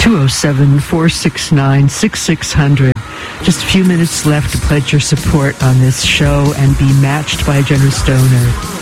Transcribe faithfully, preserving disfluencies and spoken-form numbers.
two oh seven, four six nine, six six zero zero. Just a few minutes left to pledge your support on this show and be matched by a generous donor.